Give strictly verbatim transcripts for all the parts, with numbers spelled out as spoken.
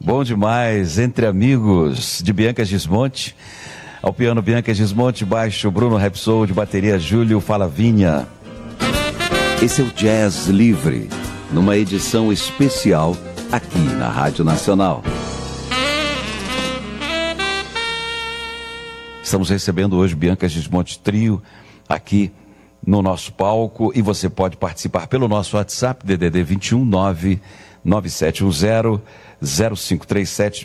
Bom demais, Entre Amigos, de Bianca Gismonti. Ao piano, Bianca Gismonti, baixo, Bruno Repsold, bateria, Júlio Falavinha. Esse é o Jazz Livre, numa edição especial aqui na Rádio Nacional. Estamos recebendo hoje Bianca Gismonti Trio aqui no nosso palco e você pode participar pelo nosso WhatsApp, D D D vinte e um, nove nove sete um zero zero cinco três sete.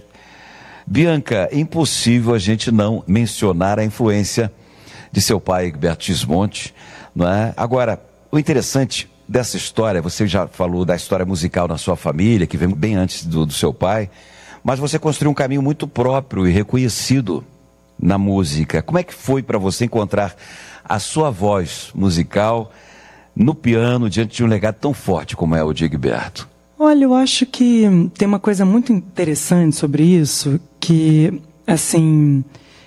Bianca, impossível a gente não mencionar a influência de seu pai, Egberto Gismonti, não é? Agora, o interessante dessa história, você já falou da história musical na sua família, que vem bem antes do, do seu pai, mas você construiu um caminho muito próprio e reconhecido na música. Como é que foi para você encontrar a sua voz musical no piano diante de um legado tão forte como é o de Egberto? Olha, eu acho que tem uma coisa muito interessante sobre isso, que, assim,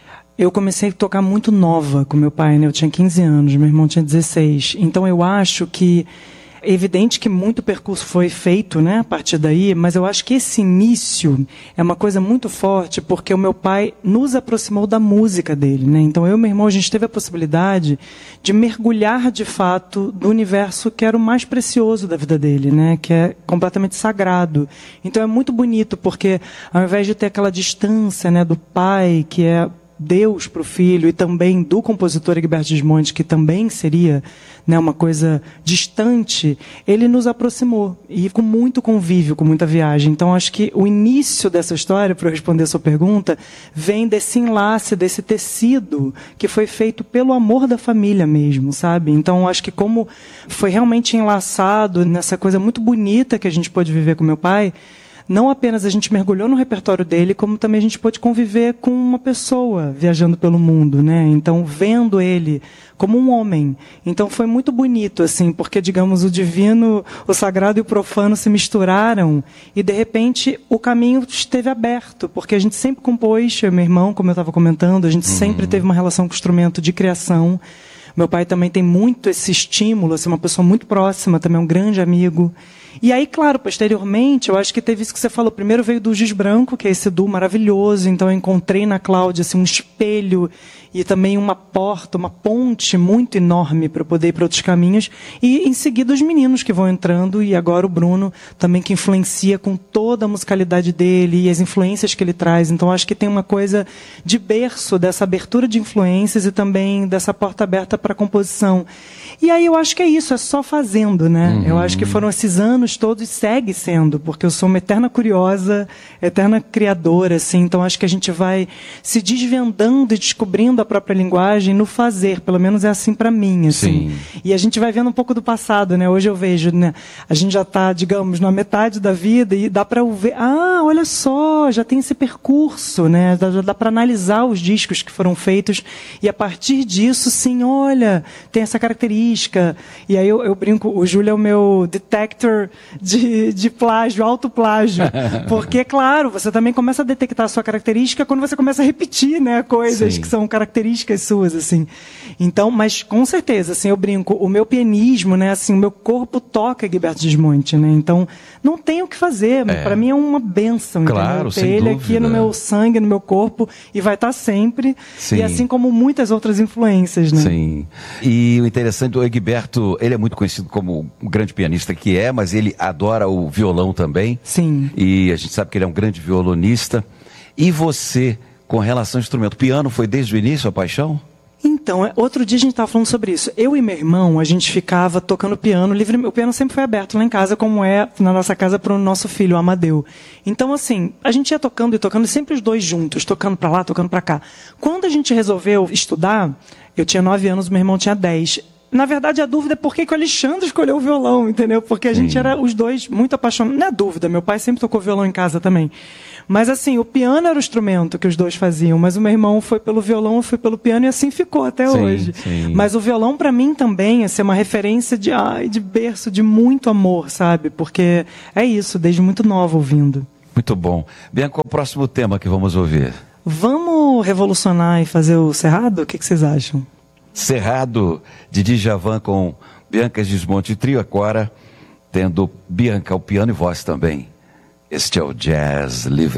eu comecei a tocar muito nova com meu pai, né? Eu tinha quinze anos, meu irmão tinha dezesseis. Então eu acho que é evidente que muito percurso foi feito, né, a partir daí, mas eu acho que esse início é uma coisa muito forte, porque o meu pai nos aproximou da música dele, né? Então eu e meu irmão, a gente teve a possibilidade de mergulhar de fato do universo que era o mais precioso da vida dele, né, que é completamente sagrado. Então é muito bonito, porque ao invés de ter aquela distância, né, do pai, que é Deus para o filho, e também do compositor Egberto Gismonti, que também seria, né, uma coisa distante, ele nos aproximou, e com muito convívio, com muita viagem. Então acho que o início dessa história, para eu responder a sua pergunta, vem desse enlace, desse tecido que foi feito pelo amor da família mesmo, sabe? Então acho que como foi realmente enlaçado nessa coisa muito bonita que a gente pôde viver com meu pai, não apenas a gente mergulhou no repertório dele, como também a gente pôde conviver com uma pessoa viajando pelo mundo, né? Então, vendo ele como um homem. Então, foi muito bonito, assim, porque, digamos, o divino, o sagrado e o profano se misturaram e, de repente, o caminho esteve aberto, porque a gente sempre compôs, eu e meu irmão, como eu estava comentando, a gente uhum. sempre teve uma relação com o instrumento de criação. Meu pai também tem muito esse estímulo, assim, uma pessoa muito próxima, também um grande amigo. E aí, claro, posteriormente, eu acho que teve isso que você falou. Primeiro veio do Giz Branco, que é esse duo maravilhoso. Então eu encontrei na Cláudia assim, um espelho e também uma porta, uma ponte muito enorme para eu poder ir para outros caminhos. E em seguida os meninos que vão entrando, e agora o Bruno também, que influencia com toda a musicalidade dele e as influências que ele traz. Então acho que tem uma coisa de berço dessa abertura de influências e também dessa porta aberta para a composição. E aí eu acho que é isso, é só fazendo, né? Uhum. Eu acho que foram esses anos todos, e segue sendo, porque eu sou uma eterna curiosa, eterna criadora, assim, então acho que a gente vai se desvendando e descobrindo a própria linguagem no fazer, pelo menos é assim para mim, assim. Sim. E a gente vai vendo um pouco do passado, né? Hoje eu vejo, né? A gente já está, digamos, na metade da vida e dá para ver, ah, olha só, já tem esse percurso, né? Já dá para analisar os discos que foram feitos e a partir disso, sim, olha, tem essa característica. E aí eu, eu brinco, o Júlio é o meu detector De, de plágio, autoplágio. Porque, claro, você também começa a detectar a sua característica quando você começa a repetir, né, coisas Sim. que são características suas, assim. Então, mas com certeza, assim, eu brinco, o meu pianismo, né, assim, o meu corpo toca Egberto Gismonti, né, então não tem o que fazer, é. Para mim é uma bênção, claro, ter ele dúvida. Aqui no meu sangue, no meu corpo, e vai estar sempre, Sim. e assim como muitas outras influências, né. Sim, e o interessante, o Egberto, ele é muito conhecido como um grande pianista que é, mas ele adora o violão também. Sim. E a gente sabe que ele é um grande violonista. E você, com relação ao instrumento, piano foi desde o início a paixão? Então, outro dia a gente estava falando sobre isso. Eu e meu irmão, a gente ficava tocando piano livre. O piano sempre foi aberto lá em casa, como é na nossa casa para o nosso filho, o Amadeu. Então, assim, a gente ia tocando e tocando, sempre os dois juntos, tocando para lá, tocando para cá. Quando a gente resolveu estudar, eu tinha nove anos, meu irmão tinha dez. Na verdade, a dúvida é por que que o Alexandre escolheu o violão, entendeu? Porque a Sim. gente era os dois muito apaixonados. Não é dúvida, meu pai sempre tocou violão em casa também. Mas assim, o piano era o instrumento que os dois faziam, mas o meu irmão foi pelo violão, eu fui pelo piano, e assim ficou até sim, hoje. Sim. Mas o violão, para mim, também é assim, uma referência de, ai, de berço, de muito amor, sabe? Porque é isso, desde muito nova ouvindo. Muito bom. Bianca, qual é o próximo tema que vamos ouvir? Vamos revolucionar e fazer o Cerrado? O que que vocês acham? Cerrado, de Djavan com Bianca Gismonti Trio, agora tendo Bianca ao piano e voz também. Este é o Jazz Livre.